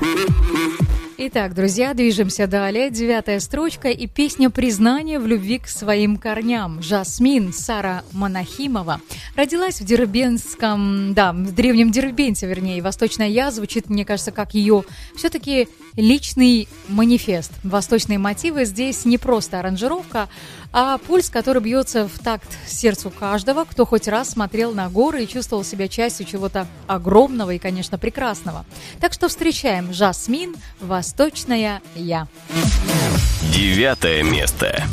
Итак, друзья, движемся далее. 9-я строчка и песня признания в любви к своим корням. Жасмин Сара Монахимова родилась в Дербентском, в древнем Дербенте, вернее. Восточная я звучит, мне кажется, как ее все-таки личный манифест. Восточные мотивы здесь не просто аранжировка, а пульс, который бьется в такт сердцу каждого, кто хоть раз смотрел на горы и чувствовал себя частью чего-то огромного и, конечно, прекрасного. Так что встречаем Жасмин, «Восточная я». 9 место.